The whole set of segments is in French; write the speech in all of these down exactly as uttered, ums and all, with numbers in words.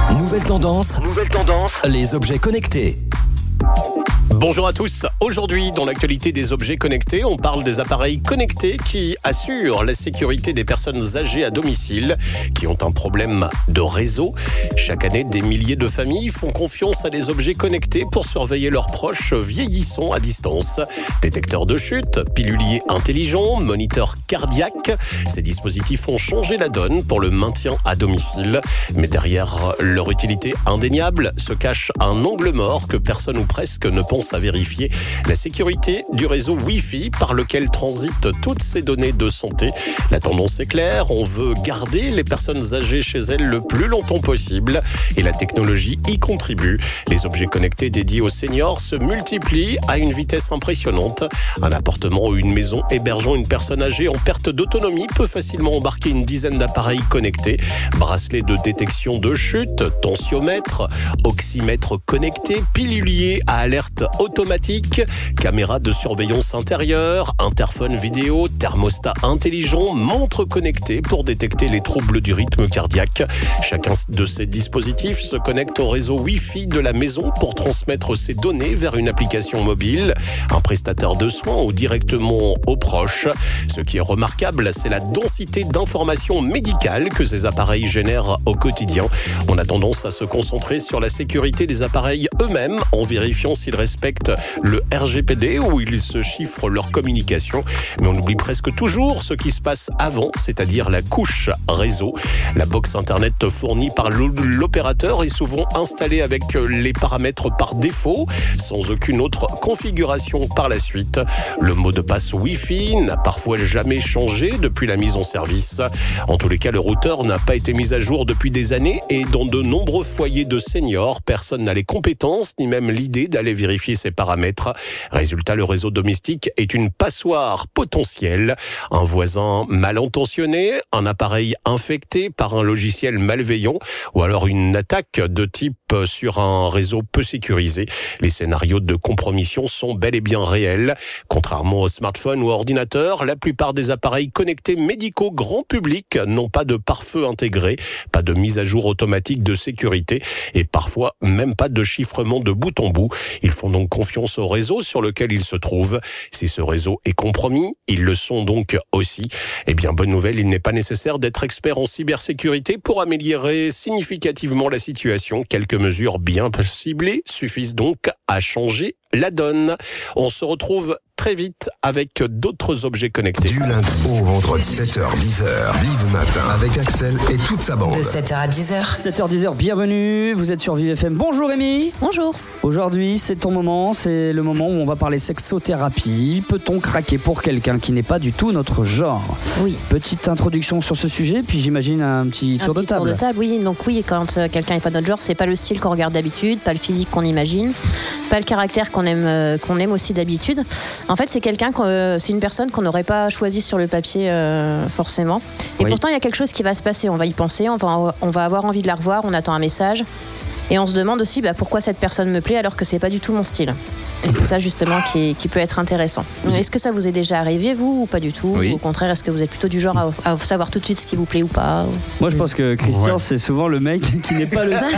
Nouvelle tendance, nouvelle tendance, les objets connectés. Bonjour à tous. Aujourd'hui, dans l'actualité des objets connectés, on parle des appareils connectés qui assurent la sécurité des personnes âgées à domicile qui ont un problème de réseau. Chaque année, des milliers de familles font confiance à des objets connectés pour surveiller leurs proches vieillissants à distance. Détecteurs de chute, piluliers intelligents, moniteurs cardiaques. Ces dispositifs ont changé la donne pour le maintien à domicile. Mais derrière leur utilité indéniable se cache un angle mort que personne ou presque ne pense à vérifier: la sécurité du réseau Wi-Fi par lequel transitent toutes ces données de santé. La tendance est claire, on veut garder les personnes âgées chez elles le plus longtemps possible et la technologie y contribue. Les objets connectés dédiés aux seniors se multiplient à une vitesse impressionnante. Un appartement ou une maison hébergeant une personne âgée en perte d'autonomie peut facilement embarquer une dizaine d'appareils connectés. Bracelets de détection de chute, tensiomètre, oxymètre connecté, pilulier à alerte automatique, caméra de surveillance intérieure, interphone vidéo, thermostat intelligent, montre connectée pour détecter les troubles du rythme cardiaque. Chacun de ces dispositifs se connecte au réseau Wi-Fi de la maison pour transmettre ses données vers une application mobile, un prestataire de soins ou directement aux proches. Ce qui est remarquable, c'est la densité d'informations médicales que ces appareils génèrent au quotidien. On a tendance à se concentrer sur la sécurité des appareils eux-mêmes en vérifiant s'ils respectent le R G P D ou ils se chiffrent leur communication. Mais on oublie presque toujours ce qui se passe avant, c'est-à-dire la couche réseau. La box internet fournie par l'opérateur est souvent installée avec les paramètres par défaut, sans aucune autre configuration par la suite. Le mot de passe Wi-Fi n'a parfois jamais changé depuis la mise en service. En tous les cas, le routeur n'a pas été mis à jour depuis des années et dans de nombreux foyers de seniors, personne n'a les compétences ni même l'idée d'aller vérifier ses paramètres. Résultat, le réseau domestique est une passoire potentielle. Un voisin mal intentionné, un appareil infecté par un logiciel malveillant ou alors une attaque de type sur un réseau peu sécurisé. Les scénarios de compromission sont bel et bien réels. Contrairement aux smartphones ou ordinateurs, la plupart des appareils connectés médicaux grand public n'ont pas de pare-feu intégré, pas de mise à jour automatique de sécurité et parfois même pas de chiffrement de bout en bout. Ils font donc confiance au réseau sur lequel ils se trouvent. Si ce réseau est compromis, ils le sont donc aussi. Eh bien, bonne nouvelle, il n'est pas nécessaire d'être expert en cybersécurité pour améliorer significativement la situation. Quelques mesures bien ciblées suffisent donc à changer la donne. On se retrouve très vite avec d'autres objets connectés. Du lundi au vendredi, sept heures dix heures, Vive Matin avec Axel et toute sa bande. De sept heures à dix heures. sept heures dix heures, bienvenue, vous êtes sur Vive F M. Bonjour Rémi. Bonjour. Aujourd'hui, c'est ton moment, c'est le moment où on va parler sexothérapie. Peut-on craquer pour quelqu'un qui n'est pas du tout notre genre ? Oui. Petite introduction sur ce sujet, puis j'imagine un petit tour un de petit table. tour de table, oui. Donc oui, quand euh, quelqu'un n'est pas notre genre, c'est pas le style qu'on regarde d'habitude, pas le physique qu'on imagine, pas le caractère qu'on aime, euh, qu'on aime aussi d'habitude. En fait, c'est quelqu'un, euh, c'est une personne qu'on n'aurait pas choisie sur le papier euh, forcément. Et oui. Pourtant, il y a quelque chose qui va se passer. On va y penser, on va, on va avoir envie de la revoir, on attend un message. Et on se demande aussi bah, pourquoi cette personne me plaît alors que c'est pas du tout mon style. Et c'est ça justement qui, qui peut être intéressant. Donc, est-ce que ça vous est déjà arrivé, vous, ou pas du tout ? Oui. Ou au contraire, est-ce que vous êtes plutôt du genre à, à savoir tout de suite ce qui vous plaît ou pas ? Moi, je pense que Christian, Ouais. c'est souvent le mec qui n'est pas le style.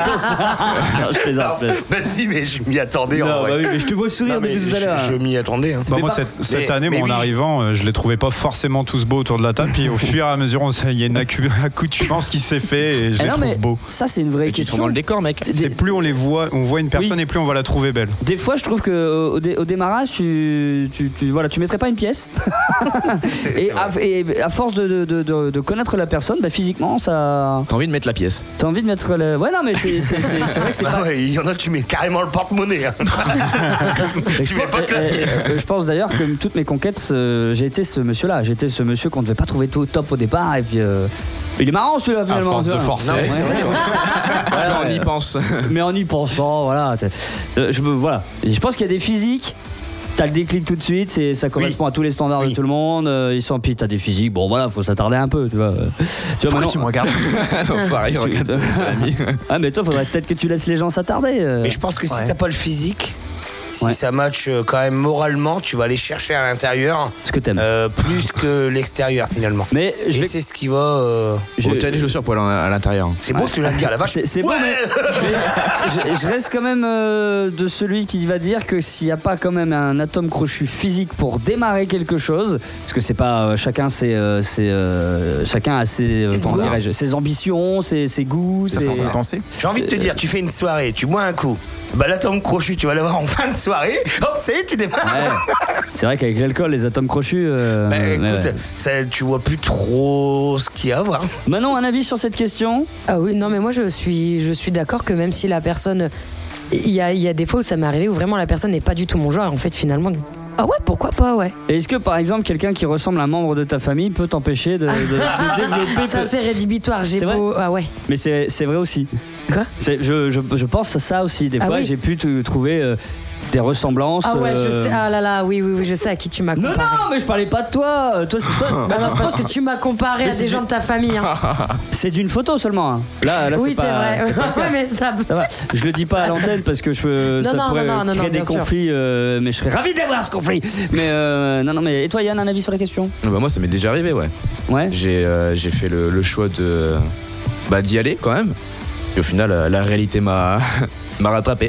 Non, je plaisante, je plaisante. Bah si, mais je m'y attendais en Non, vrai. bah oui, mais je te vois sourire Non, mais depuis tout à je, l'heure. je m'y attendais. Hein. Bah Mais moi, par- cette, cette mais- année, mais moi, en oui. arrivant, euh, je les trouvais pas forcément tous beaux autour de la table. Puis au fur et à mesure, on sait- il y a une accu- accoutumance qui s'est fait et je Eh les non, trouve mais beaux. ça, c'est une vraie Et tu question. sont dans le décor, mec. C'est plus on les voit, on voit une personne Oui. et plus on va la trouver belle. Des fois, je trouve que au, dé- au démarrage, tu, tu, tu, voilà, tu mettrais pas une pièce. C'est- et, c'est à, vrai. et à force de, de, de, de connaître la personne, bah, physiquement, ça. T'as envie de mettre la pièce. T'as envie de mettre le. Ouais, non, mais c'est, c'est, c'est, c'est vrai que c'est Bah pas. ouais, il y en a, tu mets carrément le porte-monnaie. Hein. Et tu mets pas que la et- pièce. et- je pense d'ailleurs que toutes mes conquêtes, euh, j'ai été ce monsieur-là. J'ai été ce monsieur qu'on ne devait pas trouver tout top au départ. Et puis. euh, il est marrant celui-là À finalement. force de tu vois. forcer. Non, mais c'est vrai. Là, on y pense. Mais en y pensant, voilà. t'es- t'es- Je, me- voilà. Et je pense qu'il y a des physiques. T'as le déclic tout de suite, c'est, ça correspond Oui. à tous les standards Oui. de tout le monde. Euh, ils sont puis t'as des physiques, bon voilà, faut s'attarder un peu, tu vois. Euh, Tu vois Pourquoi tu me regardes L'enfoiré, Tu- regarde ton ami. Ah mais toi, faudrait peut-être que tu laisses les gens s'attarder. euh. Mais je pense que si Ouais. t'as pas le physique, Si Ouais. ça match euh, quand même moralement, tu vas aller chercher à l'intérieur Ce que t'aimes. euh, plus que l'extérieur finalement. Mais je Et vais- c'est ce qui va. euh, je- Bon, t'as les chaussures pour aller à l'intérieur. C'est beau ce que je viens de dire, la vache. C'est, c'est bon, Ouais. mais, mais je, je reste quand même euh, de celui qui va dire que s'il n'y a pas quand même un atome crochu physique pour démarrer quelque chose, parce que c'est pas euh, chacun c'est euh, c'est euh, chacun a ses euh, comment dirais-je, ses ambitions, ses, ses goûts, C'est ses... façon de penser. J'ai envie de te dire, tu fais une soirée, tu bois un coup. Bah l'atome crochu, tu vas l'avoir en fin de soirée. Hop, c'est tu démarres. Ouais. C'est vrai qu'avec l'alcool, les atomes crochus. Euh, Bah, ouais, écoute, ouais. ça, tu vois plus trop ce qu'il y a à voir. Manon, un avis sur cette question? Ah oui, non, mais moi je suis, je suis d'accord que même si la personne. Il y a, il y a des fois où ça m'est arrivé où vraiment la personne n'est pas du tout mon genre, en fait, finalement. Ah ouais, pourquoi pas, ouais. Et est-ce que par exemple quelqu'un qui ressemble à un membre de ta famille peut t'empêcher de, de- de développer Ça, c'est rédhibitoire, j'ai C'est beau. Ah ouais. Mais c'est, c'est vrai aussi. Quoi c'est, je, je, je pense à ça aussi. Des Ah fois, oui. j'ai pu te trouver euh, des ressemblances. Ah ouais, je euh, sais. Ah là là, oui, oui, oui, je sais à qui tu m'as Non, comparé. non, mais je parlais pas de toi. Toi, c'est toi. Bah non, parce que tu m'as comparé Mais à c'est des gens du- de ta famille. Hein. C'est d'une photo seulement. hein. Là, là, oui, c'est c'est pas. vrai. c'est pas le cas. Ouais, mais ça. Ça va. Je le dis pas à l'antenne parce que je, Non, ça non, pourrait non, non, non, créer non, des bien sûr. conflits, euh, mais je serais ravi d'avoir ce conflit. Mais euh, non, non, mais et toi, Yann, un avis sur la question? Bah, moi, ça m'est déjà arrivé, ouais. Ouais. J'ai euh, j'ai fait le, le choix de bah, d'y aller quand même. Et au final, euh, la réalité m'a m'a rattrapé.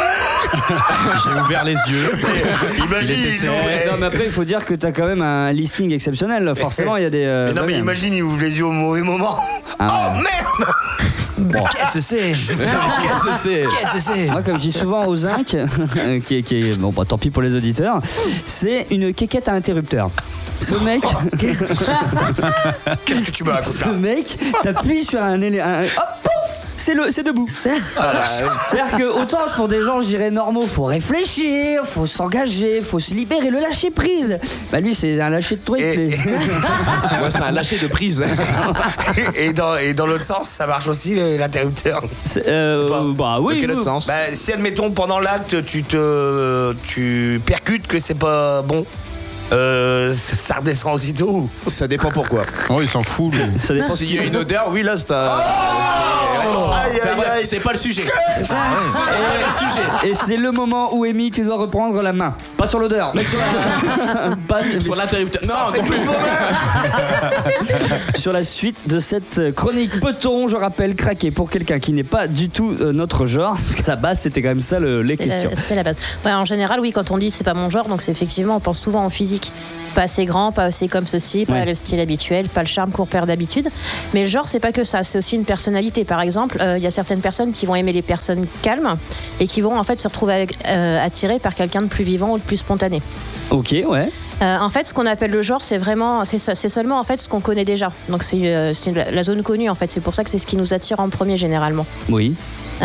J'ai ouvert les yeux. Imagine, Il était serré. ouais. Non, mais après, il faut dire que t'as quand même un listing exceptionnel. Forcément, il y a des. euh, Mais non, mais ouais, imagine, il ouvre les yeux au mauvais moment. Ah, Oh ouais. merde. Qu'est-ce que c'est? Qu'est-ce que c'est Qu'est-ce que c'est? Moi, comme je dis souvent aux zinc, qui est, qui est- bon, bah, tant pis pour les auditeurs, c'est une quéquette à interrupteur. Ce mec, Qu'est-ce que tu m'as raconté ce là mec, t'appuies sur un élément, hop, pouf, c'est le, c'est debout. C'est-à-dire que autant pour des gens, je dirais normaux, faut réfléchir, faut s'engager, faut se libérer, le lâcher prise. Bah lui, c'est un lâcher de truc. Et- les- Ouais, c'est un lâcher de prise. Et dans, et dans l'autre sens, ça marche aussi euh, l'interrupteur. C'est, euh, Pas. bah oui. Dans quel oui. autre sens? Bah, si admettons pendant l'acte, tu te, tu percutes que c'est pas bon, euh, ça redescend aussitôt. Ça dépend pourquoi. Oh, il s'en fout, lui. Ça dépend. S'il y a une odeur, oui, là, c'est un- Aïe, c'est- aïe, c'est- aïe. c'est pas le sujet. C'est pas le sujet. Et c'est le moment où Amy, tu dois reprendre la main. Pas sur l'odeur, mais sur la, pas- Sur l'interrupteur. Non, non plus. sur la suite de cette chronique. Peut-on, je rappelle, craquer pour quelqu'un qui n'est pas du tout euh, notre genre? Parce qu'à la base, c'était quand même ça le- les C'est la- questions. C'est la base. Ouais, en général, oui, quand on dit c'est pas mon genre, donc c'est effectivement, on pense souvent en physique. Pas assez grand, pas assez comme ceci, pas Ouais. le style habituel, pas le charme qu'on repère d'habitude. Mais le genre, c'est pas que ça, c'est aussi une personnalité. Par exemple, euh, il y a certaines personnes qui vont aimer les personnes calmes et qui vont en fait se retrouver avec- euh, attirées par quelqu'un de plus vivant ou de plus spontané. Ok, ouais. Euh, en fait, ce qu'on appelle le genre, c'est vraiment, c'est, c'est seulement en fait ce qu'on connaît déjà. Donc c'est, euh, c'est la, la zone connue en fait. C'est pour ça que c'est ce qui nous attire en premier généralement. Oui.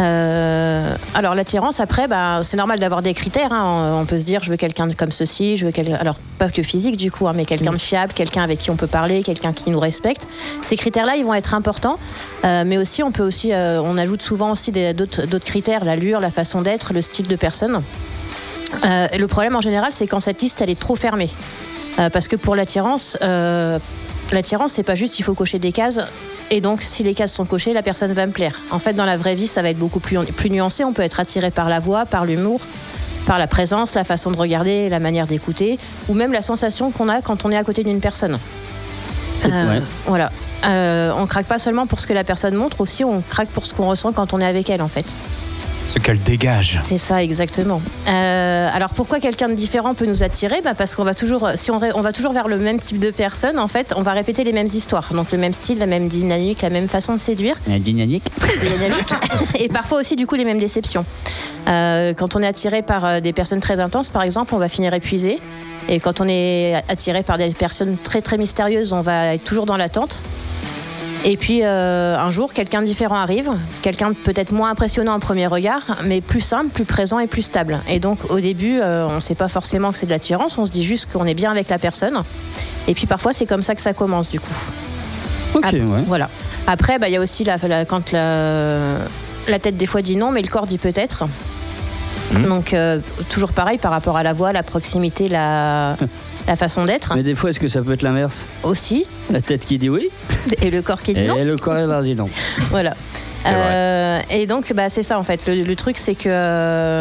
Euh, alors l'attirance, après, bah, c'est normal d'avoir des critères. Hein. On peut se dire, je veux quelqu'un comme ceci, je veux quelqu'un, alors pas que physique du coup, hein, mais quelqu'un de fiable, quelqu'un avec qui on peut parler, quelqu'un qui nous respecte. Ces critères-là, ils vont être importants, euh, mais aussi on peut aussi, euh, on ajoute souvent aussi des, d'autres, d'autres critères, l'allure, la façon d'être, le style de personne. Euh, et le problème en général, c'est quand cette liste elle est trop fermée, Euh, parce que pour l'attirance, euh, l'attirance c'est pas juste il faut cocher des cases. Et donc, si les cases sont cochées, la personne va me plaire. En fait, dans la vraie vie, ça va être beaucoup plus, plus nuancé. On peut être attiré par la voix, par l'humour, par la présence, la façon de regarder, la manière d'écouter, ou même la sensation qu'on a quand on est à côté d'une personne. C'est, Euh, ouais. Voilà. Euh, on craque pas seulement pour ce que la personne montre, aussi on craque pour ce qu'on ressent quand on est avec elle, en fait. Ce qu'elle dégage. C'est ça, exactement. Euh, alors pourquoi quelqu'un de différent peut nous attirer? Bah parce qu'on va toujours, si on, ré- on va toujours vers le même type de personne, en fait, on va répéter les mêmes histoires. Donc le même style, la même dynamique, la même façon de séduire. La dynamique. Dynamique. Et parfois aussi, du coup, les mêmes déceptions. Euh, quand on est attiré par euh, des personnes très intenses, par exemple, on va finir épuisé. Et quand on est attiré par des personnes très très mystérieuses, on va être toujours dans l'attente. Et puis euh, un jour, quelqu'un de différent arrive, quelqu'un de peut-être moins impressionnant en premier regard, mais plus simple, plus présent et plus stable. Et donc au début, euh, on ne sait pas forcément que c'est de l'attirance, on se dit juste qu'on est bien avec la personne. Et puis parfois, c'est comme ça que ça commence du coup. Ok, Après, ouais. Voilà. Après, bah, il y a aussi la, la- quand la, la tête des fois dit non, mais le corps dit peut-être. Mmh. Donc euh, toujours pareil par rapport à la voix, la proximité, la, la façon d'être Mais des fois, est-ce que ça peut être l'inverse? aussi. La tête qui dit oui Et le corps qui dit et non. le corps il dit non. Voilà. C'est Euh, et donc, bah, c'est ça en fait. Le, le truc, c'est que euh,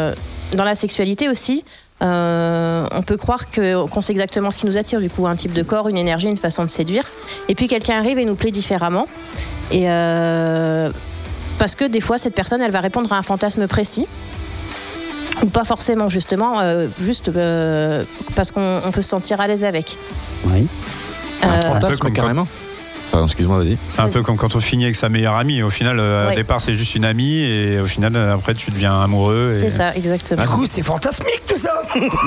dans la sexualité aussi, euh, on peut croire que, qu'on sait exactement ce qui nous attire, du coup, un type de corps, une énergie, une façon de séduire. Et puis quelqu'un arrive et nous plaît différemment. Et euh, parce que des fois, cette personne, elle va répondre à un fantasme précis. Ou pas forcément, justement, euh, juste euh, parce qu'on on peut se sentir à l'aise avec. Oui. Un Euh, fantasme, comme carrément. Pardon, excuse-moi, vas-y. C'est un peu comme quand on finit avec sa meilleure amie. Au final, euh, Ouais. au départ, c'est juste une amie et au final, euh, après, tu deviens amoureux. Et... C'est ça, exactement. Du coup, c'est fantasmique tout ça.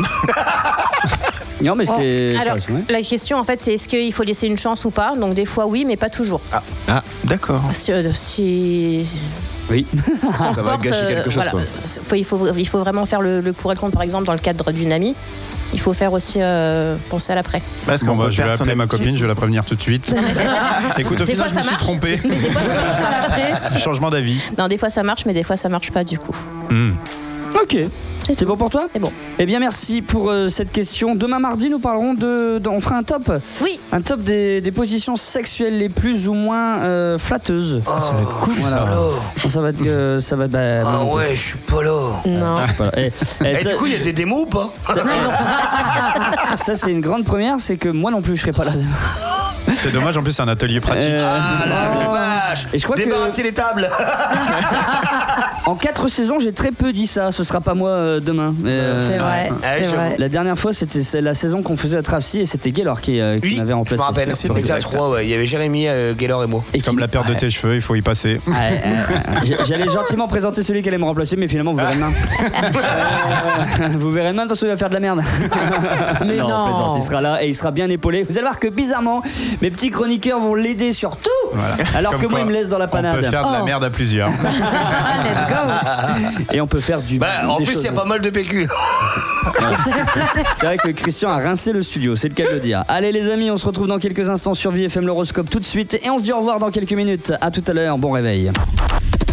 Non, mais Bon, c'est. alors, ouais. la question, en fait, c'est est-ce qu'il faut laisser une chance ou pas? Donc, des fois, oui, mais pas toujours. Ah, d'accord. Si, euh, si- Oui. sans Ça va force, gâcher quelque euh, chose, quoi. Faut- il, faut, il faut vraiment faire le, le pour et le contre, par exemple, dans le cadre d'une amie. Il faut faire aussi euh, penser à l'après. Parce qu'on Bon, va, je vais personne appeler ma d'habitude. copine, je vais la prévenir tout de suite. Écoute, au Des final, fois, je ça me suis marche. trompé. Mais des fois, ça marche pas après. Changement d'avis. Non, des fois ça marche, mais des fois ça marche pas du coup. Hmm. Ok. C'est C'est tout. bon pour toi? C'est bon. Eh bien, merci pour euh, cette question. Demain mardi, nous parlerons de, de- on fera un top. Oui. Un top des, des positions sexuelles les plus ou moins euh, flatteuses. Oh, ça va être cool, Voilà. Bon, ça va être, euh, ça va être. Bah, Ah non, ouais, je suis pas là. Non. voilà. Eh, eh, Et ça, du coup, il y a des démos ou pas? ça, c'est une grande première, c'est que moi non plus, je serai pas là. C'est dommage, en plus, c'est un atelier pratique. Euh, Ah la vache. Et je crois que- Débarrasser les tables. En quatre saisons, j'ai très peu dit ça. Ce sera pas moi euh, demain. Mais, euh, C'est vrai, Ah, c'est j'avoue. vrai. La dernière fois, c'était c'est la saison qu'on faisait à Travcy et c'était Gaylor qui, euh, qui Oui, m'avait je remplacé. me rappelle. C'est Exact, exact. trois, ouais. Il y avait Jérémy, euh, Gaylor et moi. Et Comme qui- la paire de tes cheveux, il faut y passer. Ouais, euh, J'allais gentiment présenter celui qui allait me remplacer, mais finalement, vous verrez demain. Euh, vous verrez demain, attention, il va faire de la merde. Mais non. plaisante, il sera là et il sera bien épaulé. Vous allez voir que bizarrement, mes petits chroniqueurs vont l'aider sur tout, Voilà. alors Comme que moi, quoi, il me laisse dans la On peut panade. faire de la Oh. merde à plusieurs. Ah, let's go. Et on peut faire du. Bah, en des plus, il choses y a pas mal de P Q. C'est vrai que Christian a rincé le studio, c'est le cas de le dire. Allez les amis, on se retrouve dans quelques instants sur V F M l'horoscope tout de suite et on se dit au revoir dans quelques minutes. À tout à l'heure, bon réveil.